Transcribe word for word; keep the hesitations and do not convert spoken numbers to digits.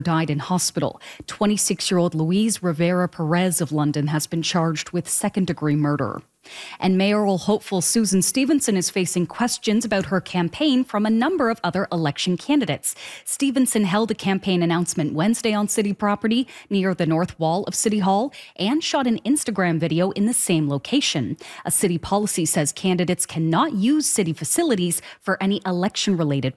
died in hospital. twenty-six-year-old Louise Rivera Perez of London has been charged with second-degree murder. And mayoral hopeful Susan Stevenson is facing questions about her campaign from a number of other election candidates. Stevenson held a campaign announcement Wednesday on city property near the north wall of City Hall and shot an Instagram video in the same location. A city policy says candidates cannot use city facilities for any election-related